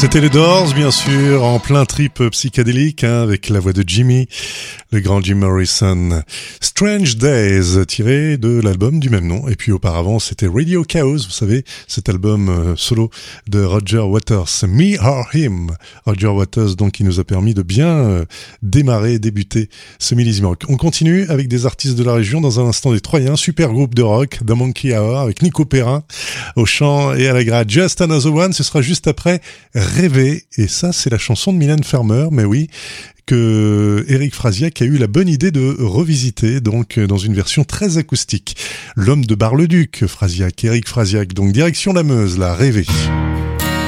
C'était les Doors, bien sûr, en plein trip psychédélique, avec la voix de Jimmy, le grand Jim Morrison. Strange Days, tiré de l'album du même nom. Et puis auparavant, c'était Radio Chaos, vous savez, cet album solo de Roger Waters. Me or Him. Roger Waters, donc, qui nous a permis de bien débuter ce millésime rock. On continue avec des artistes de la région. Dans un instant, des Troyens, super groupe de rock, The Monkey Hour, avec Nico Perrin au chant et à la grade. Just Another One, ce sera juste après Rêver, et ça c'est la chanson de Mylène Farmer, mais oui, que Éric Frasiac a eu la bonne idée de revisiter, donc dans une version très acoustique. L'homme de Bar-le-Duc, Frasiac, Éric Frasiac, donc direction la Meuse, là, Rêver.